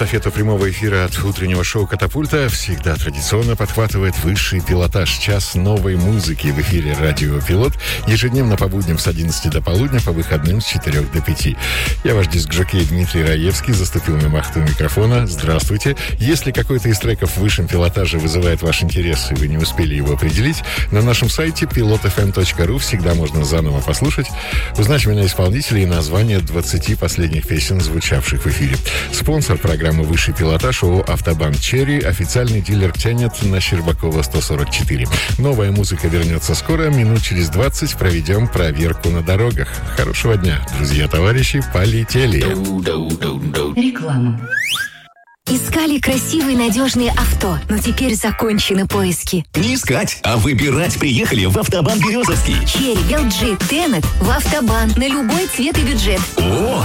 эстафету прямого эфира от утреннего шоу «Катапульта» всегда традиционно подхватывает высший пилотаж. Час новой музыки в эфире «Радио Пилот». Ежедневно по будням с 11 до полудня, по выходным с 4 до 5. Я ваш диск-жокей Дмитрий Раевский, заступил на махту микрофона. Здравствуйте. Если какой-то из треков в высшем пилотаже вызывает ваш интерес, и вы не успели его определить, на нашем сайте pilotfm.ru всегда можно заново послушать, узнать имена исполнителей и названия 20 последних песен, звучавших в эфире. Спонсор программы «Высший пилотаж» ООО «Автобан Черри», официальный дилер «Тянет» на Щербакова 144. Новая музыка вернется скоро, минут через 20 проведем проверку на дорогах. Хорошего дня, друзья, товарищи, полетели! Реклама. Искали красивые надежные авто, но теперь закончены поиски. Не искать, а выбирать приехали в Автобан Березовский. Черри, LG, Тенет в Автобан на любой цвет и бюджет. О!